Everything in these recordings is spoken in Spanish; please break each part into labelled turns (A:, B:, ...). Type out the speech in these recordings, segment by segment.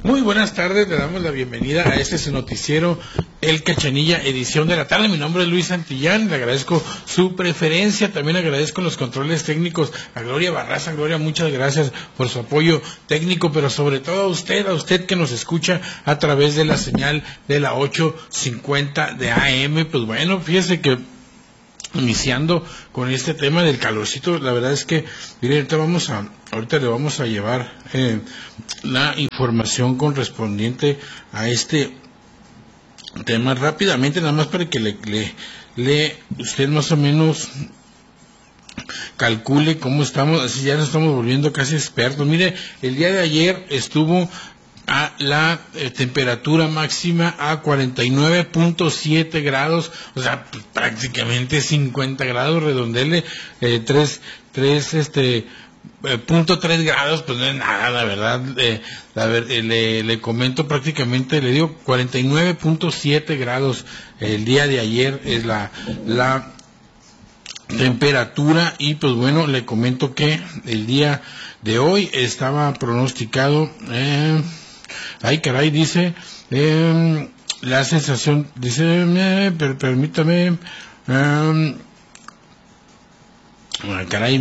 A: Muy buenas tardes, le damos la bienvenida a este su noticiero, El Cachanilla, edición de la tarde. Mi nombre es Luis Santillán, le agradezco su preferencia, también agradezco los controles técnicos a Gloria Barraza. Gloria, muchas gracias por su apoyo técnico, pero sobre todo a usted que nos escucha a través de la señal de la 850 de AM. Pues bueno, fíjese que iniciando con este tema del calorcito, la verdad es que, mire, ahorita le vamos a llevar la información correspondiente a este tema rápidamente, nada más para que usted más o menos calcule cómo estamos, así ya nos estamos volviendo casi expertos. Mire, el día de ayer estuvo a la temperatura máxima a 49.7 grados, o sea, prácticamente 50 grados, redondele, 0.3 grados, pues no es nada, la verdad. Le comento, prácticamente le digo 49.7 grados el día de ayer es la temperatura. Y pues bueno, le comento que el día de hoy estaba pronosticado, ay caray, dice, la sensación, dice, permítame, caray,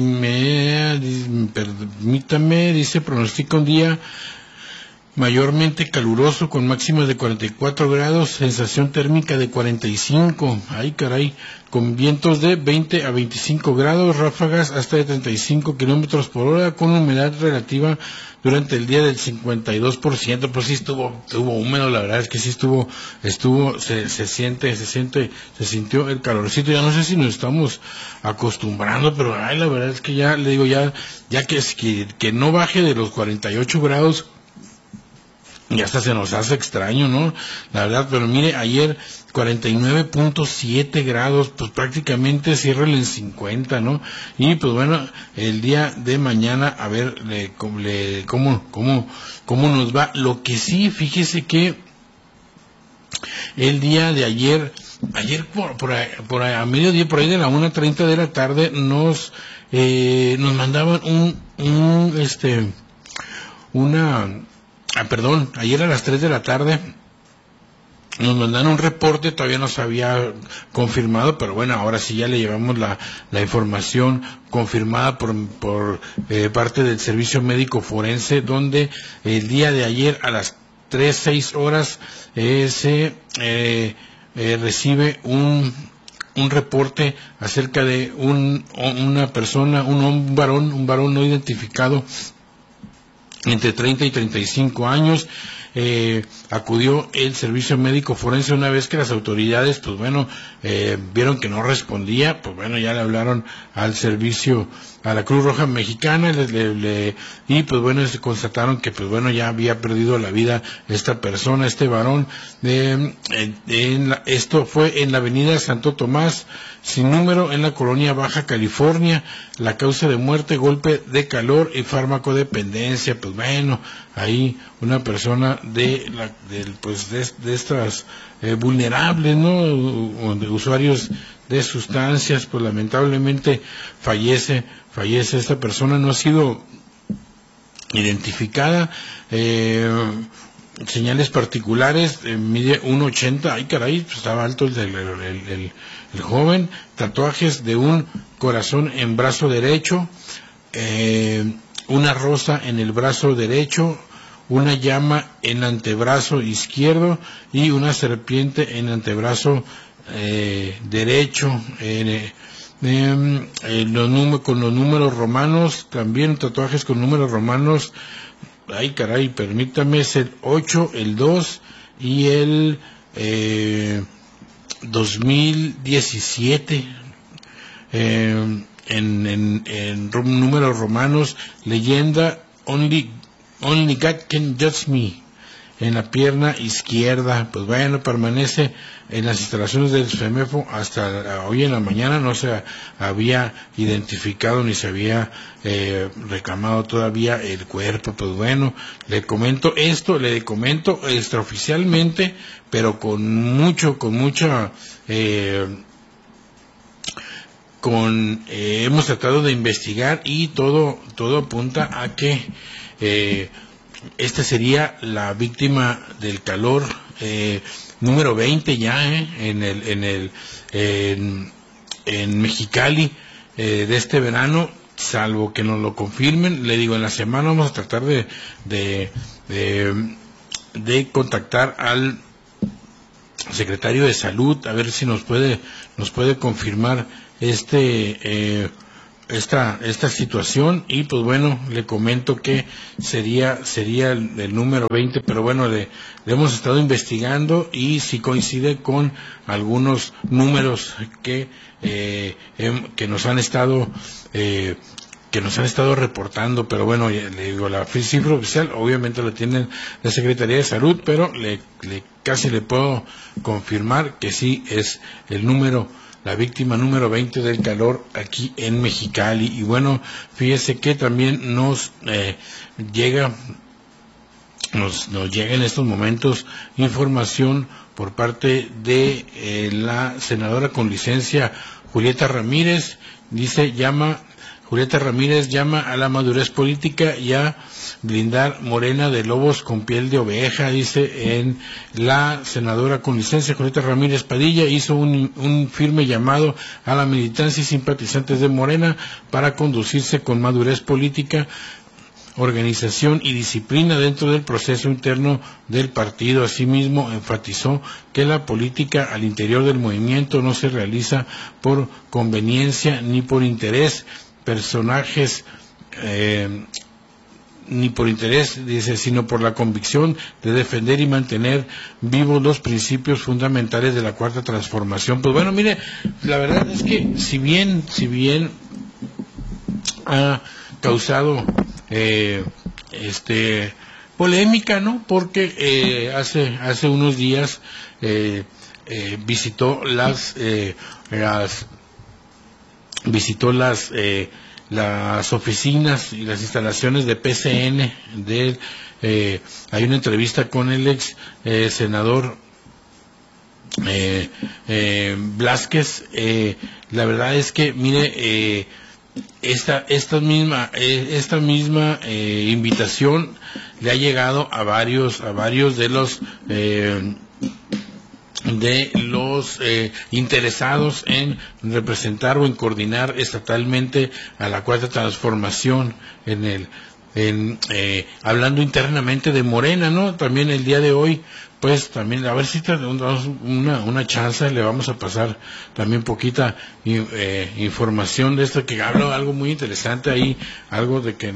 A: permítame, dice, pronostica un día mayormente caluroso con máximas de 44 grados, sensación térmica de 45, ay caray, con vientos de 20 a 25 grados, ráfagas hasta de 35 kilómetros por hora, con humedad relativa durante el día del 52%, pues sí estuvo húmedo, la verdad es que sí se sintió el calorcito. Ya no sé si nos estamos acostumbrando, pero ay, la verdad es que ya le digo, ya que no baje de los 48 grados, y hasta se nos hace extraño, ¿no? La verdad, pero mire, ayer 49.7 grados, pues prácticamente cierra en 50, ¿no? Y pues bueno, el día de mañana, a ver cómo nos va. Lo que sí, fíjese que el día de ayer por a mediodía, por ahí de la 1:30 de la tarde, nos mandaban ayer a las 3 de la tarde nos mandaron un reporte, todavía no se había confirmado, pero bueno, ahora sí ya le llevamos la información confirmada por parte del Servicio Médico Forense, donde el día de ayer a las 3:06 horas se recibe un reporte acerca de una persona, un varón no identificado, entre 30 y 35 años. Acudió el Servicio Médico Forense una vez que las autoridades, pues bueno, vieron que no respondía, pues bueno, ya le hablaron al servicio, a la Cruz Roja Mexicana, y pues bueno, se constataron que pues bueno, ya había perdido la vida esta persona, este varón. Esto fue en la avenida Santo Tomás, sin número, en la colonia Baja California. La causa de muerte, golpe de calor y farmacodependencia. Pues bueno, ahí una persona de estas vulnerables, ¿no? De usuarios de sustancias, pues lamentablemente fallece esta persona. No ha sido identificada. Señales particulares, mide 1.80, ay caray, pues estaba alto el joven. Tatuajes de un corazón en brazo derecho, una rosa en el brazo derecho, una llama en antebrazo izquierdo y una serpiente en antebrazo derecho. Con los números romanos, también tatuajes con números romanos. Ay caray, permítame, es el 8, el 2 y el 2017, en números romanos, leyenda Only God Can Judge Me, en la pierna izquierda. Pues bueno, permanece en las instalaciones del FEMEFO hasta hoy en la mañana. No se había identificado ni se había reclamado todavía el cuerpo. Pues bueno, le comento extraoficialmente, pero hemos tratado de investigar, y todo apunta a que esta sería la víctima del calor número 20 ya en Mexicali de este verano, salvo que nos lo confirmen. Le digo, en la semana vamos a tratar de contactar al secretario de Salud a ver si nos puede confirmar esta situación. Y pues bueno, le comento que sería el número 20, pero bueno, le hemos estado investigando y si coincide con algunos números que nos han estado reportando, pero bueno, le digo, la cifra oficial obviamente la tienen la Secretaría de Salud, pero casi le puedo confirmar que sí es la víctima número 20 del calor aquí en Mexicali. Y bueno, fíjese que también nos llega en estos momentos información por parte de la senadora con licencia Julieta Ramírez. Julieta Ramírez llama a la madurez política y a blindar Morena de lobos con piel de oveja. Dice, en la senadora con licencia Julieta Ramírez Padilla hizo un firme llamado a la militancia y simpatizantes de Morena para conducirse con madurez política, organización y disciplina dentro del proceso interno del partido. Asimismo, enfatizó que la política al interior del movimiento no se realiza por conveniencia ni por interés personajes ni por interés, dice, sino por la convicción de defender y mantener vivos los principios fundamentales de la Cuarta Transformación. Pues bueno, mire, la verdad es que si bien ha causado polémica, ¿no? Porque hace unos días visitó las oficinas y las instalaciones de PCN. Hay una entrevista con el ex senador Blázquez. La verdad es que, mire, esta misma invitación le ha llegado a varios de los interesados en representar o en coordinar estatalmente a la Cuarta Transformación hablando internamente de Morena, ¿no? También el día de hoy, pues también a ver si tenemos una chance, le vamos a pasar también poquita información de esto, que habla algo muy interesante ahí, algo de que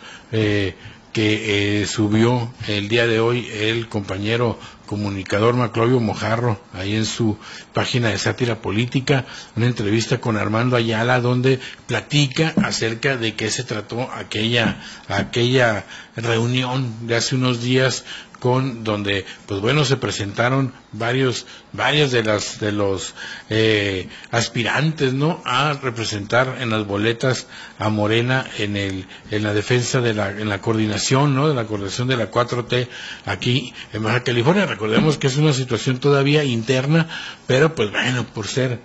A: subió el día de hoy el compañero comunicador Maclovio Mojarro ahí en su página de Sátira Política, una entrevista con Armando Ayala donde platica acerca de qué se trató aquella reunión de hace unos días, donde pues bueno, se presentaron varios de los aspirantes, ¿no?, a representar en las boletas a Morena en la defensa en la coordinación, ¿no?, de la coordinación de la 4T aquí en Baja California. Recordemos que es una situación todavía interna, pero pues bueno, por ser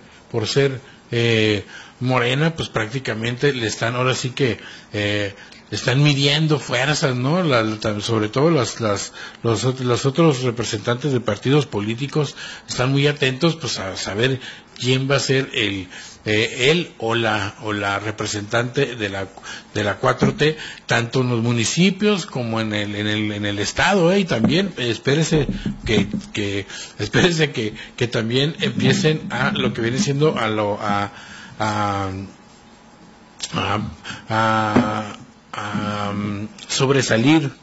A: Morena, pues prácticamente le están, ahora sí que están midiendo fuerzas, ¿no? Sobre todo los otros representantes de partidos políticos están muy atentos, pues, a saber quién va a ser él o la representante de la 4T, tanto en los municipios como en el estado, y también espérese que también empiecen a lo que viene siendo sobresalir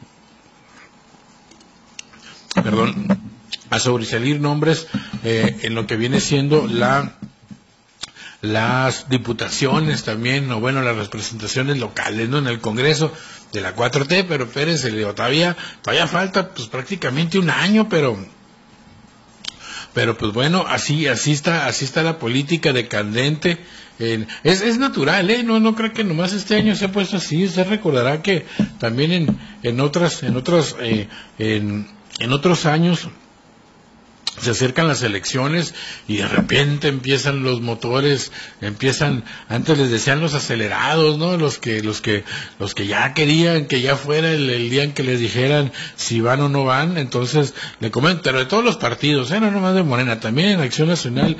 A: nombres en lo que viene siendo las diputaciones también, o bueno, las representaciones locales, ¿no?, en el Congreso de la 4T, pero espérense, le digo, todavía falta pues prácticamente un año, pero pues bueno, así está la política decadente. Es natural, no creo que nomás este año se ha puesto así. Usted recordará que también en otros años se acercan las elecciones y de repente empiezan los motores, antes les decían los acelerados, ¿no? Los que ya querían que ya fuera el día en que les dijeran si van o no van. Entonces le comento, pero de todos los partidos, no nomás de Morena, también en Acción Nacional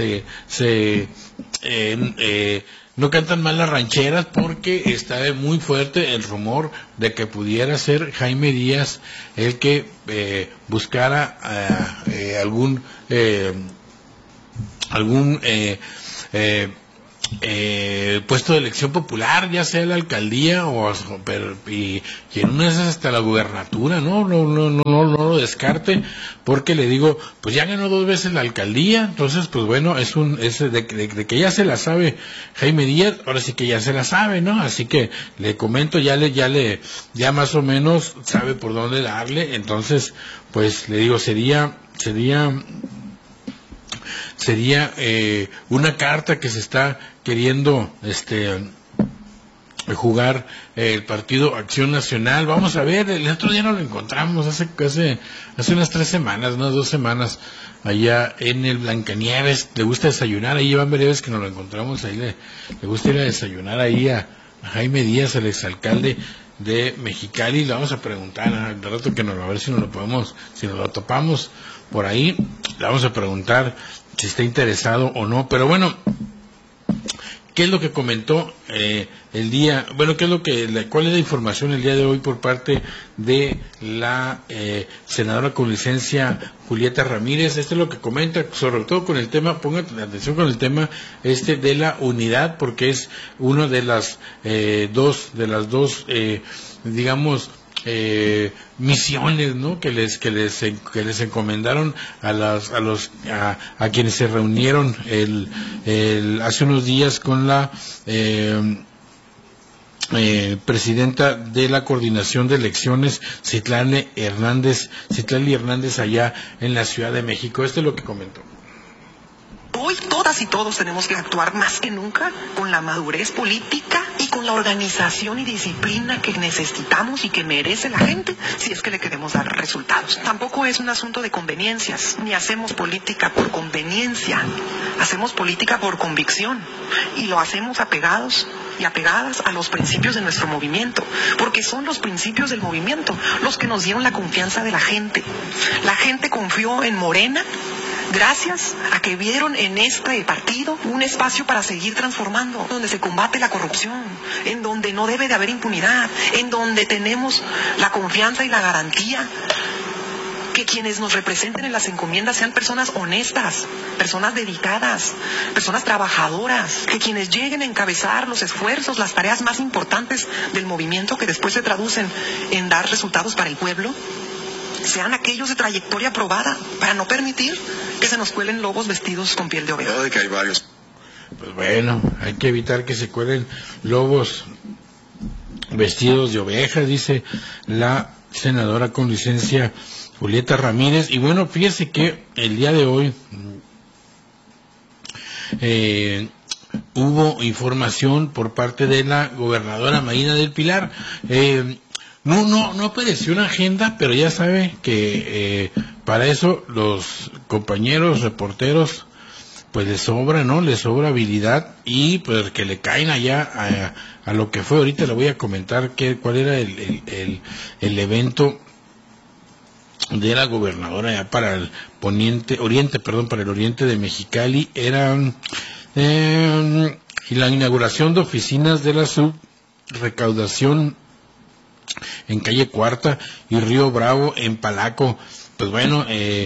A: no cantan mal las rancheras, porque está muy fuerte el rumor de que pudiera ser Jaime Díaz el que buscara algún puesto de elección popular, ya sea la alcaldía y en una de esas hasta la gubernatura, no lo descarte, porque le digo, pues ya ganó 2 veces la alcaldía. Entonces pues bueno, de que ya se la sabe Jaime Díaz, ahora sí que ya se la sabe, ¿no? Así que le comento, ya más o menos sabe por dónde darle. Entonces pues le digo, sería una carta que se está queriendo jugar el partido Acción Nacional. Vamos a ver, el otro día nos lo encontramos hace unas 3 semanas, unas 2 semanas, allá en el Blancanieves. Le gusta desayunar, ahí van breves que nos lo encontramos, ahí le gusta ir a desayunar ahí a Jaime Díaz, el exalcalde de Mexicali. Le vamos a preguntar al rato que a ver si nos lo topamos por ahí, le vamos a preguntar si está interesado o no. Pero bueno, ¿qué es lo que comentó cuál es la información el día de hoy por parte de la senadora con licencia Julieta Ramírez? Esto es lo que comenta, sobre todo con el tema, pongan atención con el tema de la unidad, porque es una de las dos digamos misiones, ¿no? que les encomendaron a quienes se reunieron hace unos días con la presidenta de la Coordinación de Elecciones, Citlali Hernández, allá en la Ciudad de México. Esto es lo que comentó.
B: Hoy todas y todos tenemos que actuar más que nunca con la madurez política y con la organización y disciplina que necesitamos y que merece la gente si es que le queremos dar resultados. Tampoco es un asunto de conveniencias, ni hacemos política por conveniencia, hacemos política por convicción, y lo hacemos apegados y apegadas a los principios de nuestro movimiento, porque son los principios del movimiento los que nos dieron la confianza de la gente. La gente confió en Morena gracias a que vieron en este partido un espacio para seguir transformando, donde se combate la corrupción, en donde no debe de haber impunidad, en donde tenemos la confianza y la garantía que quienes nos representen en las encomiendas sean personas honestas, personas dedicadas, personas trabajadoras, que quienes lleguen a encabezar los esfuerzos, las tareas más importantes del movimiento que después se traducen en dar resultados para el pueblo, sean aquellos de trayectoria probada, para no permitir que se nos cuelen lobos vestidos con piel de oveja.
A: De que hay varios. Pues bueno, hay que evitar que se cuelen lobos vestidos de ovejas, dice la senadora con licencia Julieta Ramírez. Y bueno, fíjese que el día de hoy hubo información por parte de la gobernadora Mayina del Pilar. No apareció una agenda, pero ya sabe que para eso los compañeros reporteros pues les sobra, ¿no? Les sobra habilidad, y pues que le caen allá a lo que fue. Ahorita le voy a comentar cuál era el evento de la gobernadora ya para el para el oriente de Mexicali. Era la inauguración de oficinas de la subrecaudación en calle Cuarta y Río Bravo en Palaco. Pues bueno,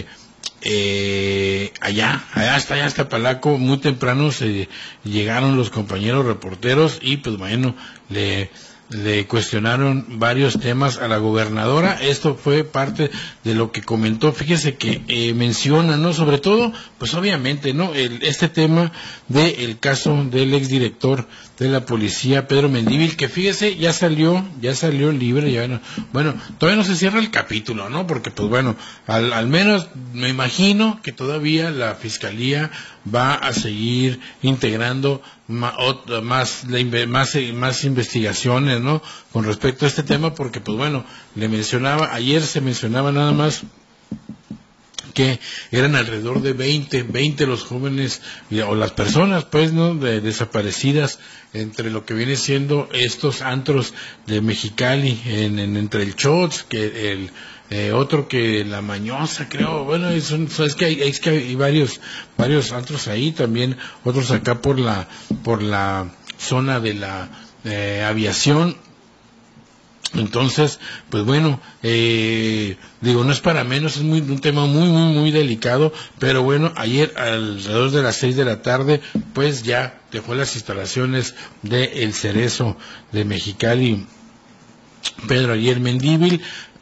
A: allá hasta Palaco muy temprano se llegaron los compañeros reporteros, y pues bueno, le cuestionaron varios temas a la gobernadora. Esto fue parte de lo que comentó. Fíjese que menciona, ¿no? Sobre todo, pues obviamente, ¿no? Este tema del caso del exdirector de la policía, Pedro Mendívil, que fíjese, ya salió libre, ya no, bueno, todavía no se cierra el capítulo, ¿no? Porque pues bueno, al menos me imagino que todavía la fiscalía va a seguir integrando más investigaciones, ¿no? Con respecto a este tema, porque pues bueno, ayer se mencionaba nada más que eran alrededor de 20 los jóvenes o las personas, pues, ¿no?, desaparecidas entre lo que viene siendo estos antros de Mexicali, entre el Shots, que el otro que la Mañosa, creo. Bueno, es que hay varios antros ahí, también otros acá por la zona de la aviación. Entonces, pues bueno, digo, no es para menos, es un tema muy delicado, pero bueno, ayer alrededor de las 6 de la tarde, pues ya dejó las instalaciones de El Cerezo de Mexicali, Pedro Aguirre Mendívil.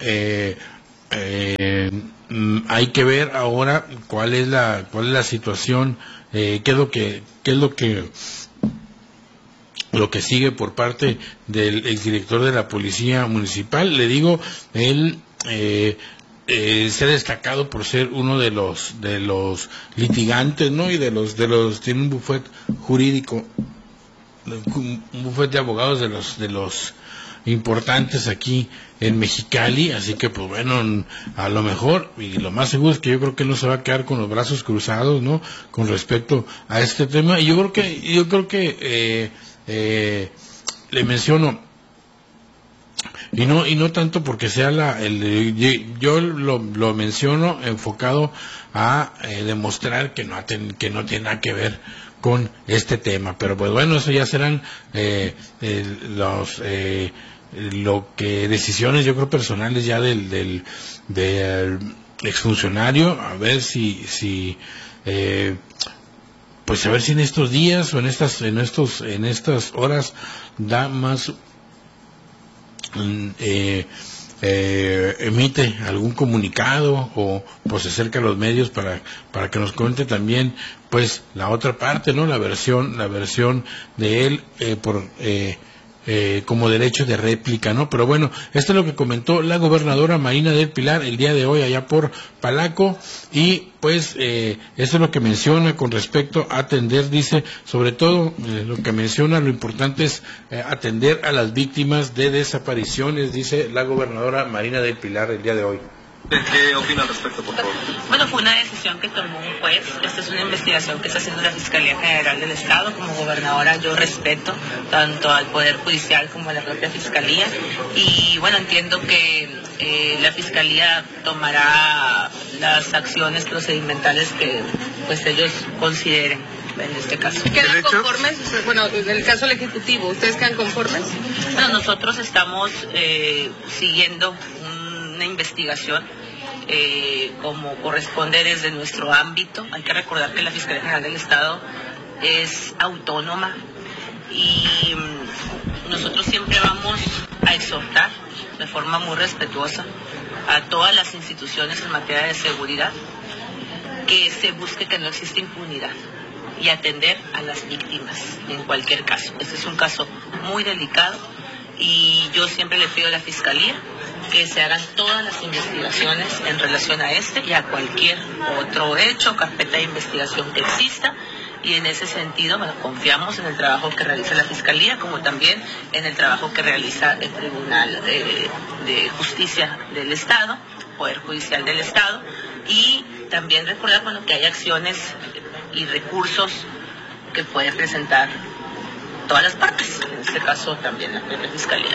A: Hay que ver ahora cuál es la situación, qué es lo que sigue por parte del exdirector de la Policía Municipal. Le digo, él se ha destacado por ser uno de los litigantes, ¿no? Y tiene un bufete jurídico, un bufete de abogados de los importantes aquí en Mexicali, así que pues bueno, a lo mejor y lo más seguro es que yo creo que no se va a quedar con los brazos cruzados, ¿no?, con respecto a este tema. Y yo creo que le menciono, y no tanto porque sea yo lo menciono enfocado a demostrar que no tiene nada que ver con este tema, pero pues bueno, eso ya serán decisiones, yo creo, personales ya del exfuncionario, a ver si pues a ver si en estos días o en estas horas da más, emite algún comunicado o pues se acerca a los medios para que nos cuente también pues la otra parte, ¿no?, la versión de él como derecho de réplica, ¿no? Pero bueno, esto es lo que comentó la gobernadora Marina del Pilar el día de hoy allá por Palaco, y pues esto es lo que menciona con respecto a atender, dice, sobre todo lo que menciona, lo importante es atender a las víctimas de desapariciones, dice la gobernadora Marina del Pilar el día de hoy.
C: ¿Qué opina al respecto, por favor?
D: Bueno, fue una decisión que tomó un juez. Esta es una investigación que está haciendo la Fiscalía General del Estado. Como gobernadora yo respeto tanto al Poder Judicial como a la propia Fiscalía. Y bueno, entiendo que la Fiscalía tomará las acciones procedimentales que pues ellos consideren en este caso.
E: ¿Quedan conformes? Bueno, en el caso del Ejecutivo, ¿ustedes quedan conformes?
D: Bueno, nosotros estamos siguiendo una investigación como corresponde desde nuestro ámbito. Hay que recordar que la Fiscalía General del Estado es autónoma y nosotros siempre vamos a exhortar de forma muy respetuosa a todas las instituciones en materia de seguridad que se busque que no exista impunidad y atender a las víctimas en cualquier caso. Este es un caso muy delicado y yo siempre le pido a la Fiscalía que se hagan todas las investigaciones en relación a este y a cualquier otro hecho, carpeta de investigación que exista, y en ese sentido, bueno, confiamos en el trabajo que realiza la Fiscalía, como también en el trabajo que realiza el Tribunal de Justicia del Estado, Poder Judicial del Estado, y también recordar, bueno, que hay acciones y recursos que pueden presentar todas las partes, en este caso también la propia Fiscalía.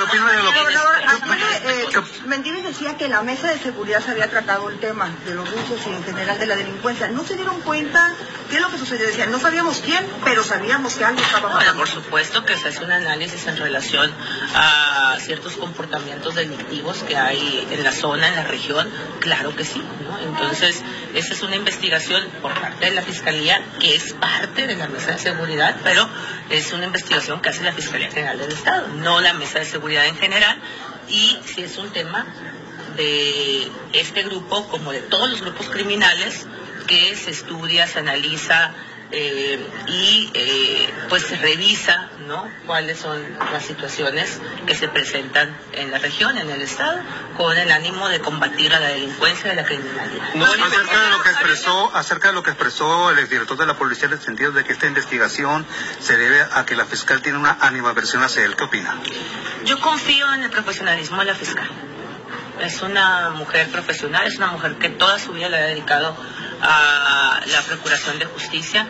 F: Mendívil decía que en la mesa de seguridad se había tratado el tema de los rusos y en general de la delincuencia. ¿No se dieron cuenta qué es lo que sucedió? Decían, no sabíamos quién, pero sabíamos que algo estaba pasando.
D: Bueno, por supuesto que se hace un análisis en relación a ciertos comportamientos delictivos que hay en la zona, en la región, claro que sí, ¿no? Entonces, esa es una investigación por parte de la Fiscalía, que es parte de la mesa de seguridad, pero es una investigación que hace la Fiscalía General del Estado, no la mesa de seguridad en general, y si es un tema de este grupo, como de todos los grupos criminales, que se estudia, se analiza y pues se revisa, ¿no?, cuáles son las situaciones que se presentan en la región, en el estado, con el ánimo de combatir a la delincuencia y a la criminalidad.
C: No, acerca de lo que expresó el exdirector de la policía, en el sentido de que esta investigación se debe a que la fiscal tiene una animadversión hacia él, ¿qué opina?
D: Yo confío en el profesionalismo de la fiscal. es una mujer profesional, es una mujer que toda su vida le ha dedicado a la procuración de justicia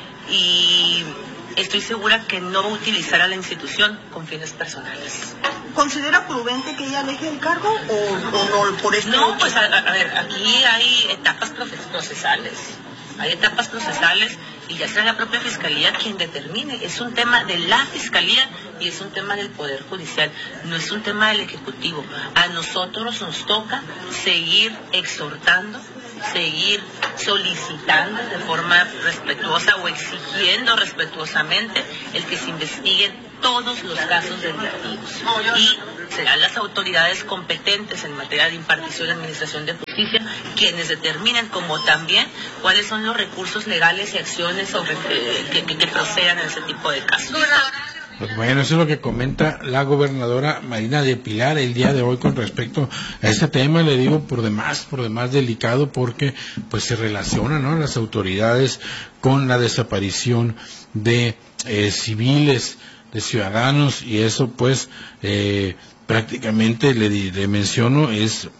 D: y estoy segura que no utilizará la institución con fines personales.
F: ¿Considera prudente que ella deje el cargo o no por esto?
D: No, pues a ver, aquí hay etapas procesales. Hay etapas procesales y ya será la propia Fiscalía quien determine. Es un tema de la Fiscalía y es un tema del Poder Judicial, no es un tema del Ejecutivo. A nosotros nos toca seguir exhortando, seguir solicitando de forma respetuosa o exigiendo respetuosamente el que se investiguen todos los casos delictivos y serán las autoridades competentes en materia de impartición y administración de justicia quienes determinen, como también cuáles son los recursos legales y acciones que procedan en ese tipo de casos.
A: Pues bueno, eso es lo que comenta la gobernadora Marina del Pilar el día de hoy con respecto a este tema. Le digo por demás delicado, porque pues se relaciona, ¿no?, las autoridades con la desaparición de civiles, de ciudadanos, y eso pues prácticamente le menciono es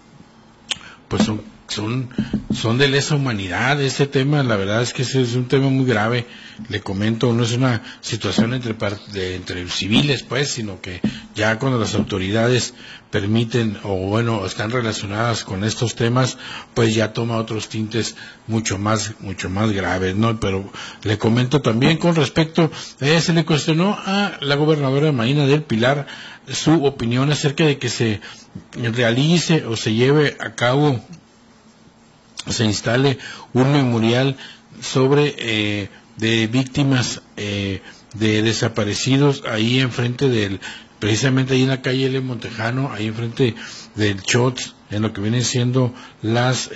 A: pues son de lesa humanidad. Ese tema, la verdad es que ese es un tema muy grave. Le comento, no es una situación entre civiles, pues, sino que ya cuando las autoridades permiten o bueno están relacionadas con estos temas, pues ya toma otros tintes mucho más graves, ¿no? Pero le comento también con respecto, se le cuestionó a la gobernadora Marina del Pilar su opinión acerca de que se realice o se lleve a cabo, se instale un memorial sobre de víctimas de desaparecidos ahí enfrente precisamente ahí en la calle L. Montejano, ahí enfrente del CHOTS, en lo que vienen siendo las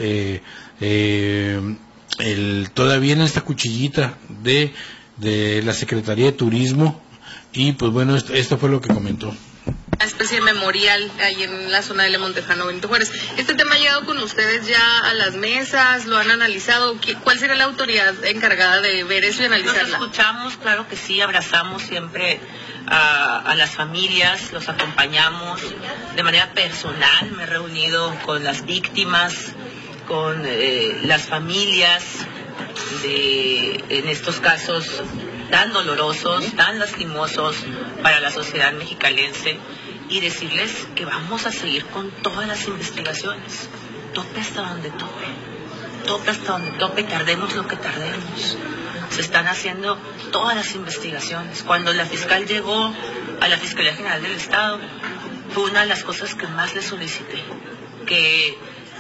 A: todavía en esta cuchillita de la Secretaría de Turismo. Y pues bueno, esto fue lo que comentó.
E: Una especie de memorial ahí en la zona de Le Montejano, Benito Juárez. ¿Este tema ha llegado con ustedes ya a las mesas? ¿Lo han analizado? ¿Cuál será la autoridad encargada de ver eso y analizarla?
D: Nos escuchamos, claro que sí, abrazamos siempre a las familias, los acompañamos de manera personal. Me he reunido con las víctimas, con las familias en estos casos tan dolorosos, tan lastimosos para la sociedad mexicalense, y decirles que vamos a seguir con todas las investigaciones, tope hasta donde tope, tardemos lo que tardemos. Se están haciendo todas las investigaciones. Cuando la fiscal llegó a la Fiscalía General del Estado, fue una de las cosas que más le solicité, que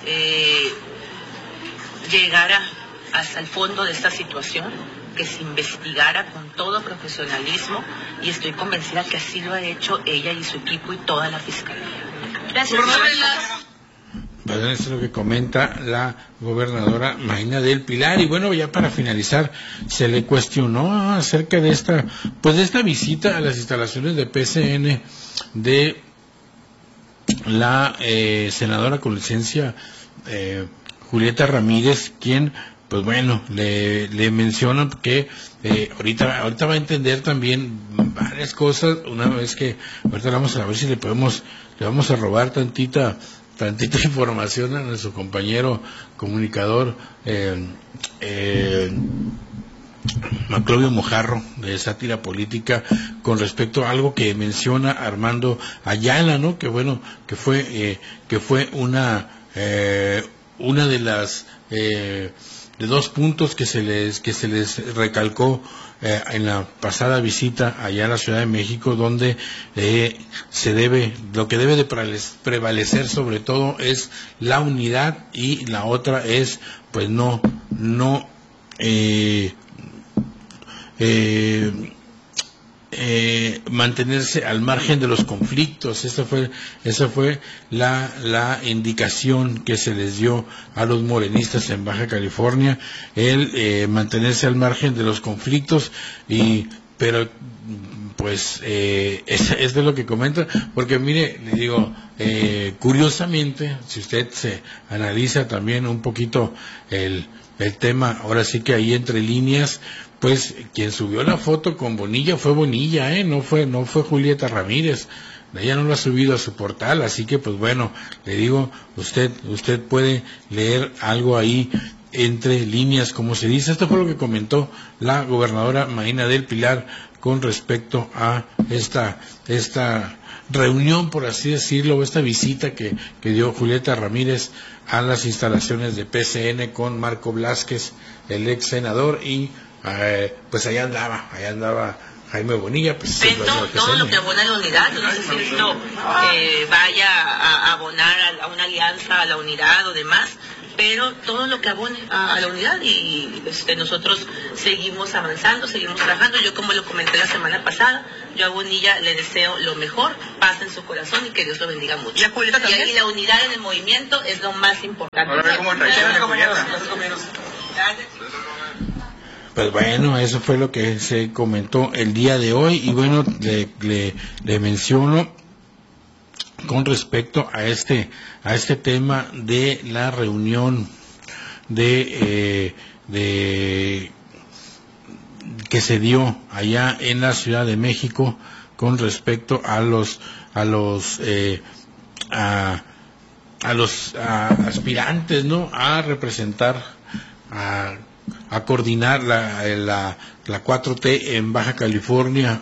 D: llegara hasta el fondo de esta situación, que se investigara con todo profesionalismo, y estoy convencida que así lo ha hecho ella y su equipo y toda la Fiscalía. Gracias.
A: Eso es lo que comenta la gobernadora Marina del Pilar. Y bueno, ya para finalizar, se le cuestionó acerca de esta visita a las instalaciones de PCN de la senadora con licencia Julieta Ramírez, quien pues bueno, le mencionan que ahorita va a entender también varias cosas, una vez que ahorita vamos a ver si le vamos a robar tantita información a nuestro compañero comunicador Maclovio Mojarro, de Sátira Política, con respecto a algo que menciona Armando Ayala, ¿no? Que bueno, que fue una de las de dos puntos que se les recalcó en la pasada visita allá a la Ciudad de México, donde lo que debe de prevalecer sobre todo es la unidad, y la otra es pues no mantenerse al margen de los conflictos. Esa fue la indicación que se les dio a los morenistas en Baja California, el mantenerse al margen de los conflictos, pero pues es de lo que comenta, porque mire, le digo, curiosamente, si usted se analiza también un poquito el tema, ahora sí que ahí entre líneas, pues quien subió la foto con Bonilla fue Bonilla, no fue Julieta Ramírez. ella no lo ha subido a su portal, así que pues bueno, le digo, usted puede leer algo ahí entre líneas, como se dice. Esto fue lo que comentó la gobernadora Marina del Pilar con respecto a esta reunión, por así decirlo, esta visita que dio Julieta Ramírez a las instalaciones de PCN con Marco Blázquez, el ex senador, y pues allá andaba Jaime Bonilla, pues
D: todo lo que abona a la unidad. Yo no sé si esto vaya a abonar a una alianza, a la unidad o demás, pero todo lo que abone a la unidad, y nosotros seguimos avanzando, seguimos trabajando. Yo, como lo comenté la semana pasada, yo a Bonilla le deseo lo mejor, paz en su corazón y que Dios lo bendiga mucho.
B: ¿Y a Julieta también?
D: Y la unidad en el movimiento es lo más importante.
C: Ahora a ver cómo traiciona a Julieta.
A: Pues bueno, eso fue lo que se comentó el día de hoy, y bueno, le menciono con respecto a este tema de la reunión de que se dio allá en la Ciudad de México con respecto a los aspirantes, ¿no?, a representar, a coordinar la 4T en Baja California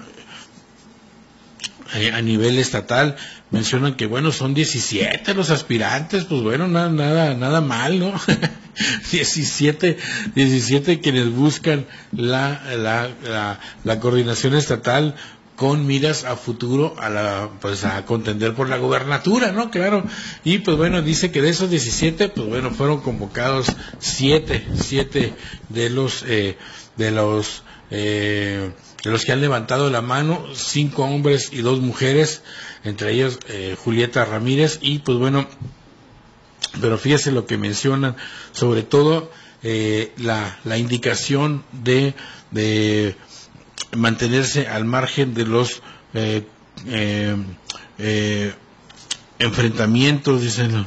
A: a nivel estatal. Mencionan que bueno, son 17 los aspirantes, pues bueno, nada mal, ¿no? 17 quienes buscan la coordinación estatal con miras a futuro a contender por la gubernatura, ¿no? Claro. Y pues bueno, dice que de esos 17, pues bueno, fueron convocados 7 de los que han levantado la mano, 5 hombres y 2 mujeres, entre ellos Julieta Ramírez. Y pues bueno, pero fíjese lo que mencionan, sobre todo la indicación de mantenerse al margen de los enfrentamientos, dicen,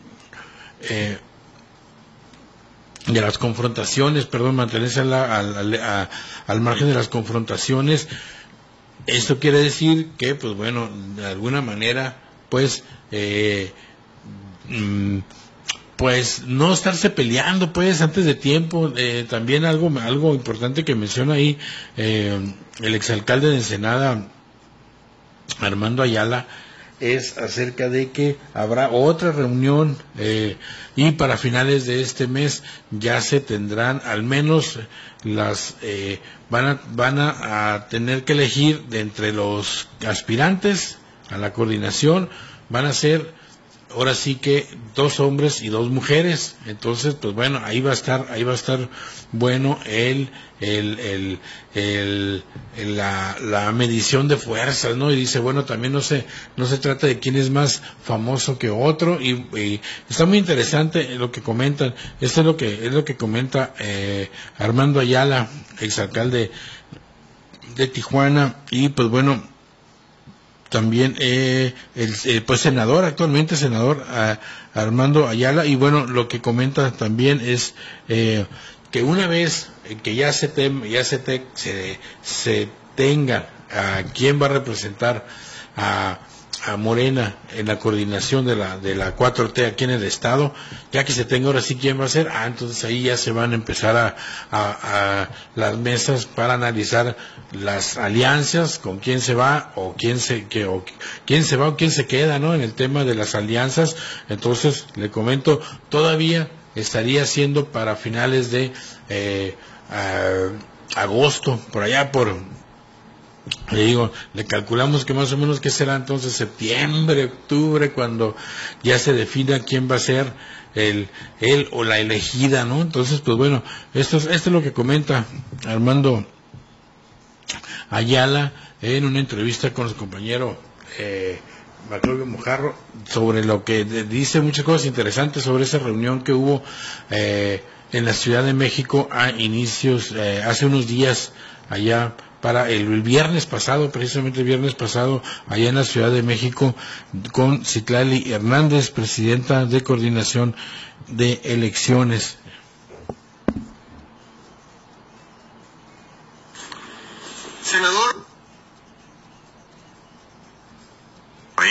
A: de las confrontaciones, mantenerse al margen de las confrontaciones. Esto quiere decir que, pues bueno, de alguna manera, pues no estarse peleando pues antes de tiempo. También algo importante que menciona ahí el exalcalde de Ensenada, Armando Ayala, es acerca de que habrá otra reunión y para finales de este mes ya se tendrán al menos van a tener que elegir de entre los aspirantes a la coordinación. Van a ser ahora sí que 2 hombres y 2 mujeres. Entonces pues bueno, ahí va a estar bueno la medición de fuerzas, ¿no? Y dice, bueno, también no se trata de quién es más famoso que otro, y está muy interesante lo que comentan. Esto es lo que comenta Armando Ayala, exalcalde de Tijuana. Y pues bueno, también pues actualmente senador Armando Ayala. Y bueno, lo que comenta también es que una vez que ya se tenga a quién va a representar a Morena en la coordinación de la 4T aquí en el estado, ya que se tenga ahora sí quién va a ser, entonces ahí ya se van a empezar a las mesas para analizar las alianzas, con quién se va o quién se queda, ¿no?, en el tema de las alianzas. Entonces le comento, todavía estaría siendo para finales de agosto, por allá le calculamos que más o menos que será entonces septiembre, octubre, cuando ya se defina quién va a ser él o la elegida, ¿no? Entonces pues bueno, esto es lo que comenta Armando Ayala en una entrevista con su compañero Maclovio Mojarro, sobre lo que dice muchas cosas interesantes sobre esa reunión que hubo en la Ciudad de México a inicios, hace unos días, allá para el viernes pasado, precisamente el viernes pasado, allá en la Ciudad de México, con Citlali Hernández, presidenta de Coordinación de Elecciones.
B: Senador,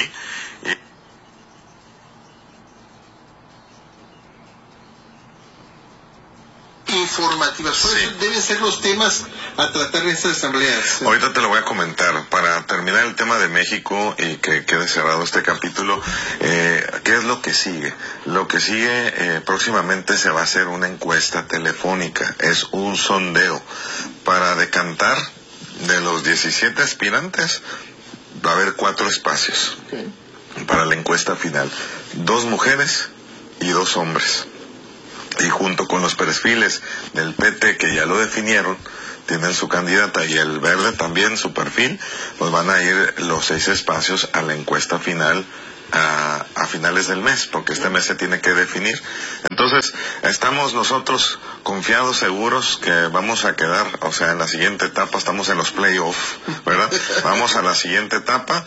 G: informativas. ¿Cuáles deben ser los temas a tratar en estas asambleas?
H: Ahorita te lo voy a comentar. Para terminar el tema de México y que quede cerrado este capítulo, ¿qué es lo que sigue? Lo que sigue, próximamente se va a hacer una encuesta telefónica, es un sondeo para decantar de los 17 aspirantes. Va a haber 4 espacios para la encuesta final, 2 mujeres y 2 hombres, y junto con los perfiles del PT que ya lo definieron, tienen su candidata, y el Verde también su perfil, pues van a ir los 6 espacios a la encuesta final a finales del mes, porque este mes se tiene que definir. Entonces, estamos nosotros confiados, seguros que vamos a quedar, o sea, en la siguiente etapa, estamos en los playoffs, ¿verdad? Vamos a la siguiente etapa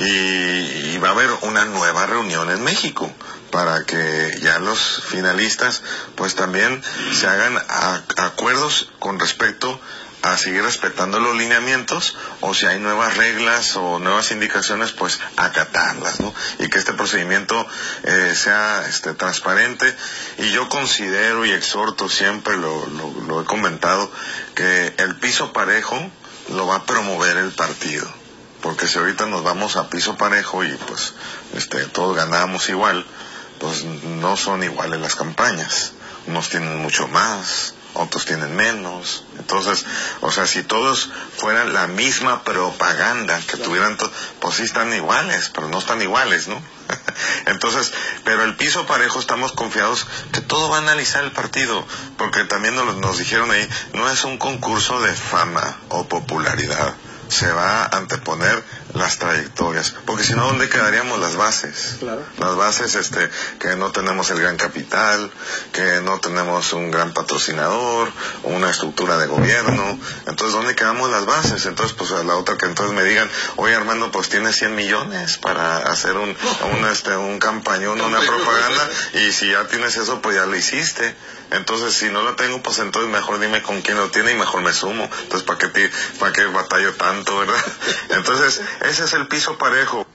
H: y va a haber una nueva reunión en México para que ya los finalistas pues también se hagan acuerdos con respecto a seguir respetando los lineamientos, o si hay nuevas reglas o nuevas indicaciones, pues acatarlas, ¿no? Y que este procedimiento sea transparente. Y yo considero y exhorto, siempre lo he comentado, que el piso parejo lo va a promover el partido, porque si ahorita nos vamos a piso parejo y pues todos ganamos igual, pues no son iguales las campañas. Unos tienen mucho más, otros tienen menos. Entonces, o sea, si todos fueran la misma propaganda que tuvieran, pues sí están iguales, pero no están iguales, ¿no? Entonces, pero el piso parejo, estamos confiados que todo va a analizar el partido, porque también nos dijeron ahí, no es un concurso de fama o popularidad, se va a anteponer las trayectorias, porque si no, ¿dónde quedaríamos las bases? Claro. Las bases, que no tenemos el gran capital, que no tenemos un gran patrocinador, una estructura de gobierno. Entonces, ¿dónde quedamos las bases? Entonces, pues a la otra que entonces me digan, oye, Armando, pues tienes 100 millones para hacer un campañón, una propaganda, y si ya tienes eso, pues ya lo hiciste. Entonces, si no lo tengo, pues entonces mejor dime con quién lo tiene y mejor me sumo. Entonces, ¿para qué batallo tanto, verdad? Entonces, ese es el piso parejo.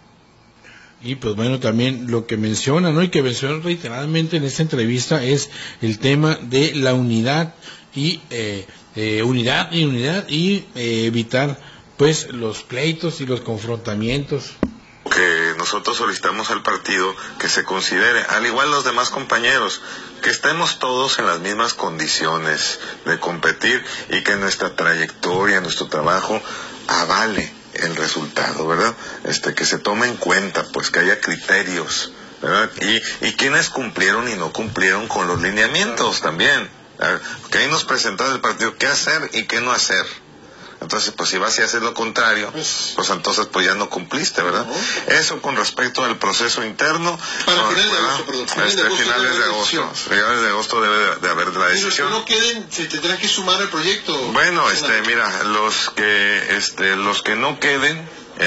A: Y pues bueno, también lo que menciona, ¿no? Y que mencionó reiteradamente en esta entrevista es el tema de la unidad y unidad y evitar pues los pleitos y los confrontamientos.
H: Que nosotros solicitamos al partido que se considere, al igual los demás compañeros, que estemos todos en las mismas condiciones de competir y que nuestra trayectoria, nuestro trabajo avale el resultado, ¿verdad? Que se tome en cuenta, pues que haya criterios, ¿verdad? Y quienes cumplieron y no cumplieron con los lineamientos también, ¿verdad? Que ahí nos presentaron el partido qué hacer y qué no hacer. Entonces, pues si vas y haces lo contrario, pues entonces pues ya no cumpliste, ¿verdad? Eso con respecto al proceso interno.
G: Para finales de agosto, perdón.
H: Finales de agosto debe de haber la decisión.
G: Y los que no queden, se tendrán que sumar al proyecto.
H: Bueno, mira, los que no queden,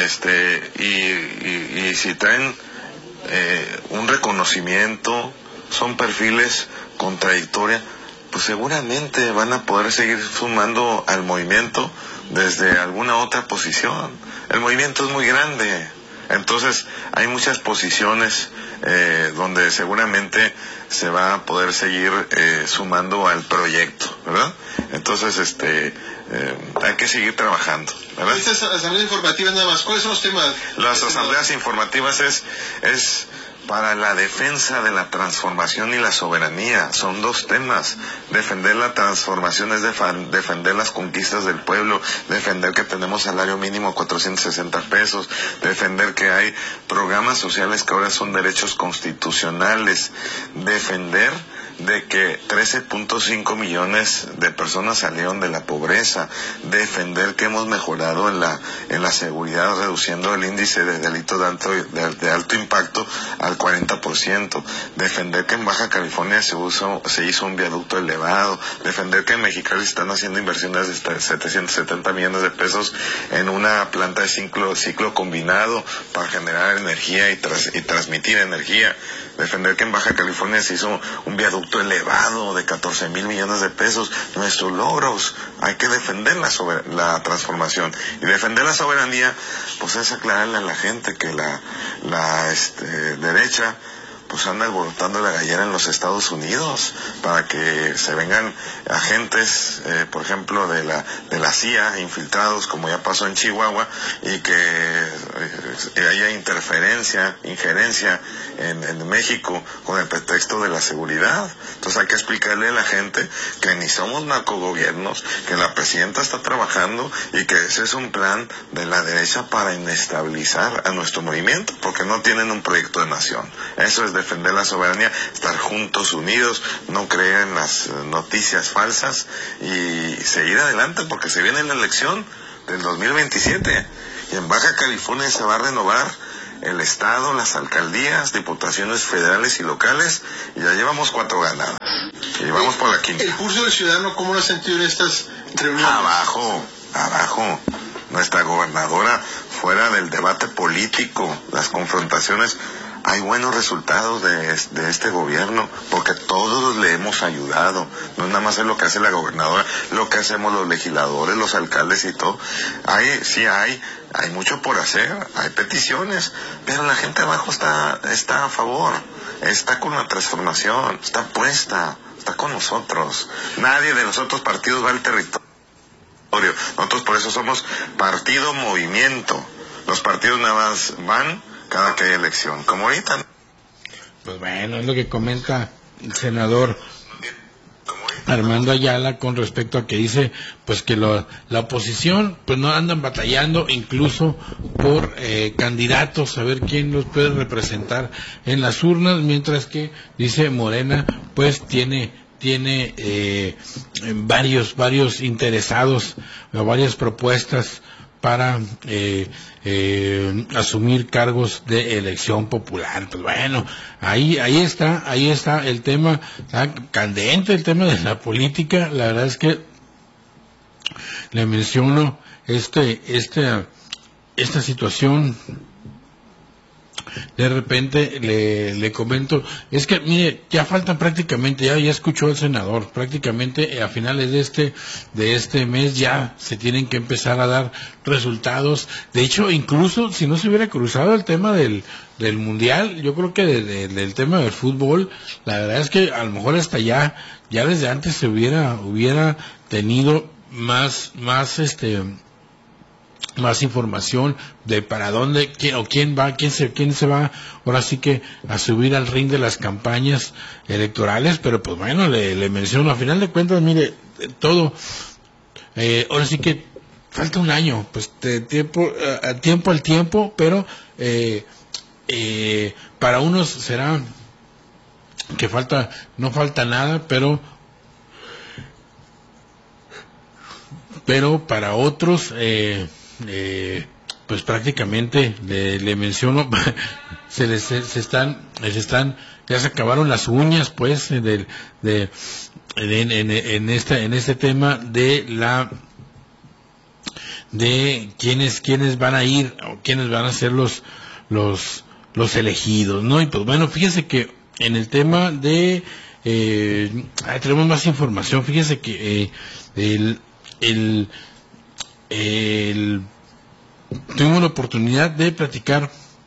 H: y si traen un reconocimiento, son perfiles con trayectoria, pues seguramente van a poder seguir sumando al movimiento desde alguna otra posición. El movimiento es muy grande, entonces hay muchas posiciones donde seguramente se va a poder seguir sumando al proyecto, ¿verdad? Entonces, hay que seguir trabajando, ¿verdad?
G: Estas asambleas informativas nada más, ¿cuáles son los temas?
H: Las asambleas informativas es para la defensa de la transformación y la soberanía. Son 2 temas. Defender la transformación es defender las conquistas del pueblo, defender que tenemos salario mínimo 460 pesos, defender que hay programas sociales que ahora son derechos constitucionales, defender de que 13.5 millones de personas salieron de la pobreza, defender que hemos mejorado en la seguridad, reduciendo el índice de delitos de alto impacto al 40%, defender que en Baja California se hizo un viaducto elevado, defender que en Mexicali están haciendo inversiones de 770 millones de pesos en una planta de ciclo combinado para generar energía y transmitir energía, defender que en Baja California se hizo un viaducto elevado de 14,000 millones de pesos. Nuestros logros, hay que defender la transformación, y defender la soberanía pues es aclararle a la gente que la derecha pues anda alborotando la gallera en los Estados Unidos para que se vengan agentes, por ejemplo, de la CIA, infiltrados, como ya pasó en Chihuahua, y que haya injerencia en México con el pretexto de la seguridad. Entonces hay que explicarle a la gente que ni somos narcogobiernos, que la presidenta está trabajando y que ese es un plan de la derecha para inestabilizar a nuestro movimiento, porque no tienen un proyecto de nación. Eso es defender la soberanía, estar juntos, unidos, no creer en las noticias falsas y seguir adelante, porque se viene la elección del 2027 y en Baja California se va a renovar el estado, las alcaldías, diputaciones federales y locales, y ya llevamos 4 ganadas y vamos por la quinta.
G: El pulso del ciudadano, ¿cómo lo ha sentido en estas reuniones?
H: Abajo. Nuestra gobernadora, fuera del debate político, las confrontaciones, hay buenos resultados de este gobierno, porque todos le hemos ayudado. No nada más es lo que hace la gobernadora, lo que hacemos los legisladores, los alcaldes y todo. Hay mucho por hacer, hay peticiones, pero la gente abajo está a favor, está con la transformación, está puesta, está con nosotros. Nadie de los otros partidos va al territorio. Nosotros por eso somos partido movimiento. Los partidos nada más van cada que hay elección, como ahorita.
A: Pues bueno, es lo que comenta el senador Armando Ayala con respecto a que dice pues que la oposición pues no andan batallando incluso por candidatos, a ver quién los puede representar en las urnas, mientras que dice Morena pues tiene varios interesados, varias propuestas para asumir cargos de elección popular. Pues bueno, ahí está el tema, está candente el tema de la política. La verdad es que le menciono esta situación. De repente le comento, es que mire, ya faltan prácticamente, ya escuchó el senador, prácticamente a finales de este mes ya se tienen que empezar a dar resultados. De hecho, incluso si no se hubiera cruzado el tema del mundial, yo creo que del tema del fútbol, la verdad es que a lo mejor hasta ya desde antes se hubiera tenido más información de para dónde, quién se va ahora sí que a subir al ring de las campañas electorales. Pero pues bueno, le menciono, a final de cuentas, mire, todo, ahora sí que falta un año, pues tiempo al tiempo, pero para unos será que no falta nada, pero para otros pues prácticamente le menciono ya se acabaron las uñas pues en este tema de quiénes van a ir o quiénes van a ser los elegidos, ¿no? Y pues bueno, fíjese que en el tema de tenemos más información. Fíjese que tuvimos la oportunidad de platicar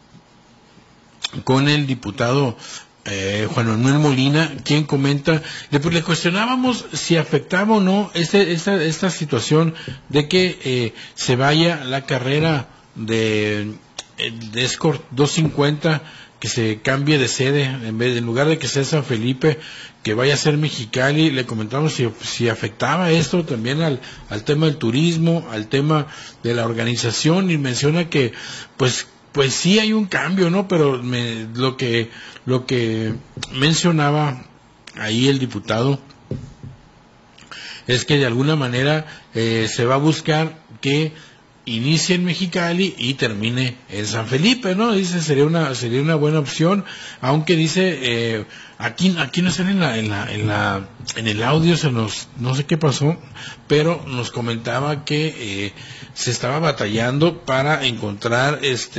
A: con el diputado Juan Manuel Molina, quien comenta, le cuestionábamos si afectaba o no esta situación de que se vaya la carrera de Escort 250, que se cambie de sede, en lugar de que sea San Felipe, que vaya a ser Mexicali. Le comentamos si afectaba esto también al tema del turismo, al tema de la organización, y menciona que pues sí hay un cambio, ¿no? Pero lo que mencionaba ahí el diputado es que de alguna manera se va a buscar que inicie en Mexicali y termine en San Felipe, ¿no? Dice sería una buena opción, aunque dice aquí no sale en el audio, no sé qué pasó, pero nos comentaba que se estaba batallando para encontrar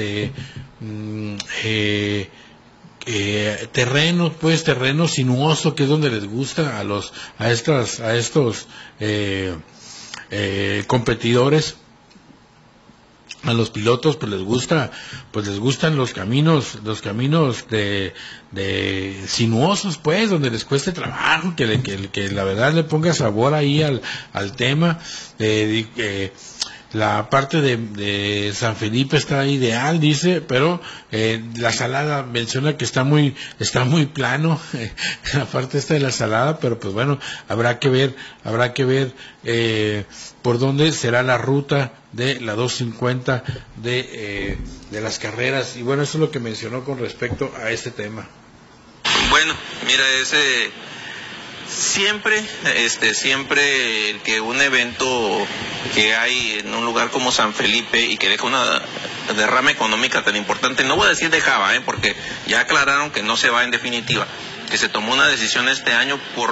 A: terreno sinuoso, que es donde les gusta a estos competidores a los pilotos pues les gustan los caminos de sinuosos, pues, donde les cueste trabajo, que la verdad le ponga sabor ahí al tema. La parte de San Felipe está ideal, dice, pero la Salada menciona que está muy plano, la parte esta de la Salada, pero pues bueno, habrá que ver por dónde será la ruta de la 250 de las carreras. Y bueno, eso es lo que mencionó con respecto a este tema.
I: Bueno, mira, siempre que un evento que hay en un lugar como San Felipe y que deja una derrama económica tan importante, no voy a decir dejaba, porque ya aclararon que no se va en definitiva, que se tomó una decisión este año por